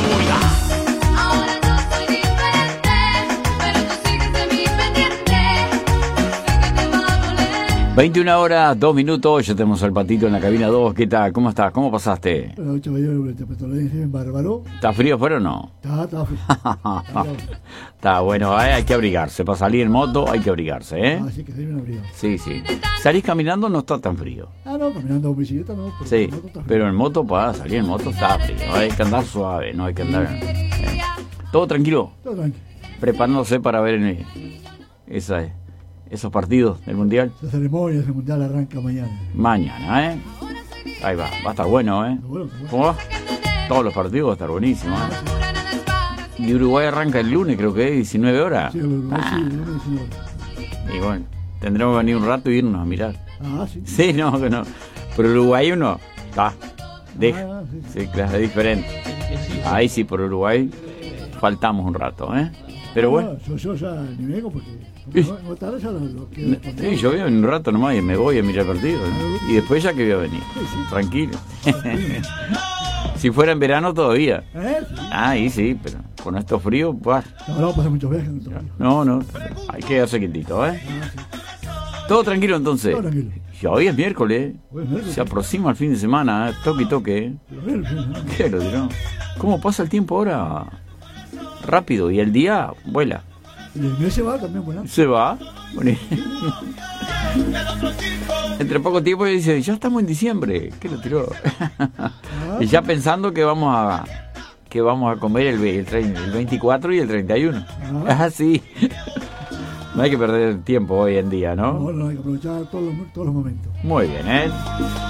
Ahora yo soy diferente, pero tú sigues de mí pendiente. Sé que te va a doler. 21 horas, 2 minutos, ya tenemos al Patito en la cabina 2. ¿Qué tal? ¿Cómo estás? ¿Cómo pasaste? La noche mayor en Bárbaro. ¿Está frío afuera o no? Está frío. Está bueno, hay que abrigarse. Para salir en moto hay que abrigarse, ¿eh? Así que se un abrigo. Sí, sí. Salís caminando, no está tan frío. No, caminando con bicicleta no. Pero Sí, en moto está frío. pero en moto, para salir en moto está frío. Hay que andar suave, no hay que andar... ¿Todo tranquilo? Todo tranquilo. Preparándose para ver esos partidos del Mundial. Esa ceremonia del Mundial arranca mañana. Mañana, ¿eh? Ahí va a estar bueno, ¿eh? Está bueno. ¿Cómo va? Todos los partidos van a estar buenísimos, ¿eh? Y Uruguay arranca el lunes, creo que es 19 horas. Sí, el Uruguay, sí, el lunes 19. Y bueno, tendremos que venir un rato y irnos a mirar. Sí. Sí, no, que no. Pero Uruguay uno, deja. Sí. Sí, claro, es diferente. Ahí sí, por Uruguay faltamos un rato, ¿eh? Pero bueno. Yo ya ni vengo porque no tarde ya lo quiero responder. Sí, yo voy en un rato nomás y me voy a mirar el partido, ¿no? Y después ya que voy a venir. Sí. Tranquilo. Si fuera en verano todavía. Sí. Ahí sí, pero con estos fríos, pues. No, pasa muchos viajes en otro país. No, hay que quedarse quietito, ¿eh? Sí. Todo tranquilo entonces. Todo tranquilo. Y hoy es miércoles. Hoy es miércoles. Se aproxima el fin de semana, ¿eh? Toque y toque, ¿eh? ¿Qué lo dirá? ¿Cómo pasa el tiempo ahora? Rápido, y el día vuela. Y el mes se va también, bueno. Se va. Bueno, entre poco tiempo dice, ya estamos en diciembre. ¿Qué lo tiró? Y ya pensando que vamos a comer el 24 y el 31. Sí. No hay que perder tiempo hoy en día, ¿no? No, hay que aprovechar todos los momentos. Muy bien, ¿eh?